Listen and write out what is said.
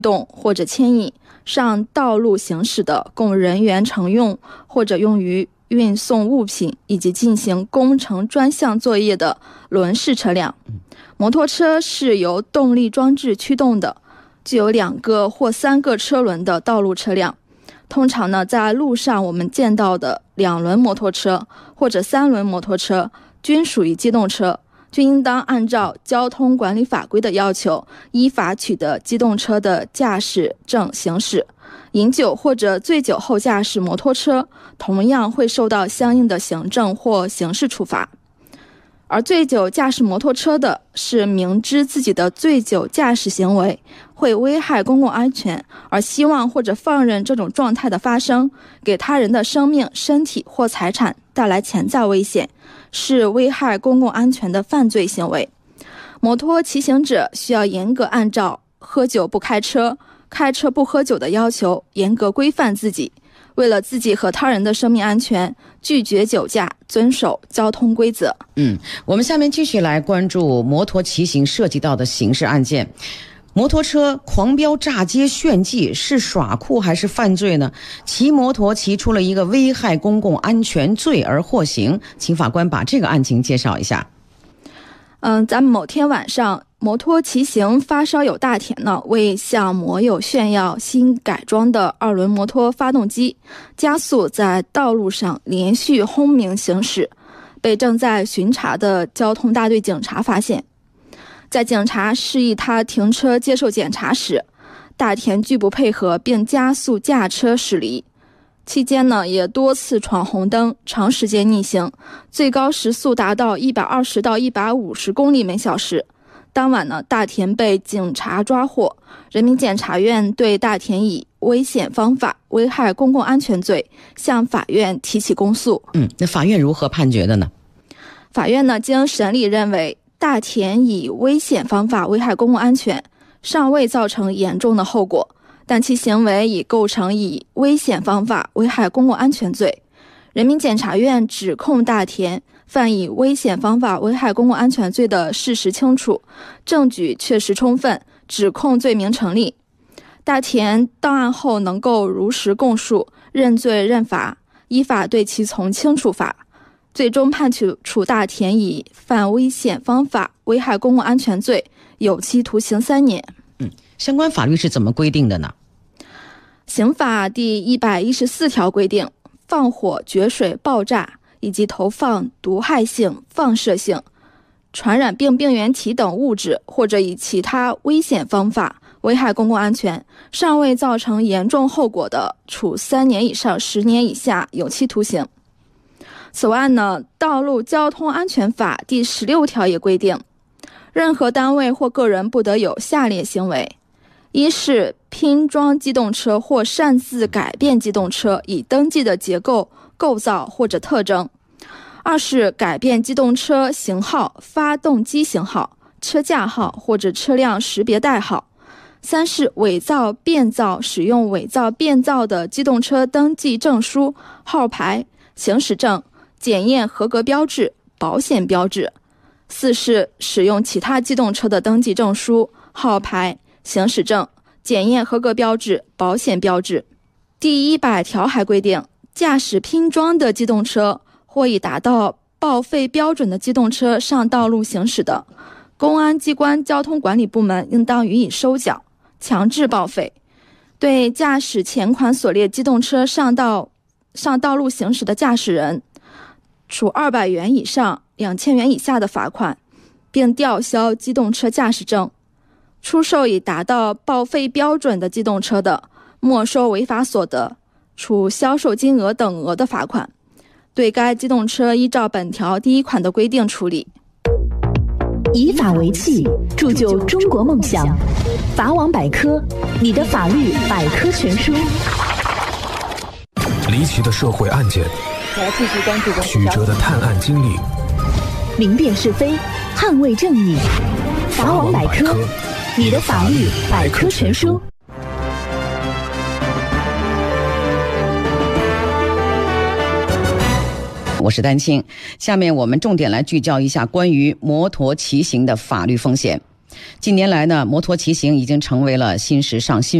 动或者牵引上道路行驶的供人员乘用或者用于运送物品以及进行工程专项作业的轮式车辆。摩托车是由动力装置驱动的，具有2个或3个车轮的道路车辆。通常呢，在路上我们见到的2轮摩托车或者3轮摩托车均属于机动车，均应当按照交通管理法规的要求，依法取得机动车的驾驶证行驶。饮酒或者醉酒后驾驶摩托车，同样会受到相应的行政或刑事处罚。而醉酒驾驶摩托车的是明知自己的醉酒驾驶行为会危害公共安全，而希望或者放任这种状态的发生，给他人的生命、身体或财产带来潜在危险，是危害公共安全的犯罪行为。摩托骑行者需要严格按照喝酒不开车、开车不喝酒的要求，严格规范自己，为了自己和他人的生命安全，拒绝酒驾，遵守交通规则。 我们下面继续来关注摩托骑行涉及到的刑事案件。摩托车狂飙炸街炫技是耍酷还是犯罪呢？骑摩托骑出了一个危害公共安全罪而获刑，请法官把这个案情介绍一下。 咱们某天晚上，摩托骑行发烧友大田呢，为向摩友炫耀新改装的2轮摩托发动机，加速在道路上连续轰鸣行驶，被正在巡查的交通大队警察发现。在警察示意他停车接受检查时，大田拒不配合，并加速驾车驶离。期间呢，也多次闯红灯，长时间逆行，最高时速达到120到150公里每小时。当晚呢，大田被警察抓获，人民检察院对大田以危险方法危害公共安全罪向法院提起公诉。 那法院如何判决的呢？ 法院呢，经审理认为，大田以危险方法危害公共安全，尚未造成严重的后果，但其行为已构成以危险方法危害公共安全罪。人民检察院指控大田犯以危险方法危害公共安全罪的事实清楚，证据确实充分，指控罪名成立。大田到案后能够如实供述，认罪认罚，依法对其从轻处罚，最终判处大田以犯危险方法危害公共安全罪有期徒刑3年。 相关法律是怎么规定的呢？ 刑法第114条规定，放火、决水、爆炸以及投放毒害性、放射性、传染病病原体等物质，或者以其他危险方法危害公共安全，尚未造成严重后果的，处3年以上10年以下有期徒刑。此外呢，道路交通安全法第16条也规定，任何单位或个人不得有下列行为：一是拼装机动车或擅自改变机动车以登记的结构、构造或者特征；二是改变机动车型号、发动机型号、车架号或者车辆识别代号；三是伪造、变造、使用伪造、变造的机动车登记证书、号牌、行驶证、检验合格标志、保险标志；四是使用其他机动车的登记证书、号牌、行驶证、检验合格标志、保险标志。第100条还规定，驾驶拼装的机动车或已达到报废标准的机动车上道路行驶的，公安机关交通管理部门应当予以收缴、强制报废。对驾驶前款所列机动车上道路行驶的驾驶人，处200元以上2000元以下的罚款，并吊销机动车驾驶证。出售已达到报废标准的机动车的，没收违法所得，处销售金额等额的罚款。对该机动车依照本条第1款的规定处理。 以法为器，铸就中国梦想。法网百科，你的法律百科全书。 离奇的社会案件， 继续关注曲折的探案经历， 明辨是非，捍卫正义。法网百科，你的法律百科全书。 我是丹青，下面我们重点来聚焦一下关于摩托骑行的法律风险。 近年来呢，摩托骑行已经成为了新时尚新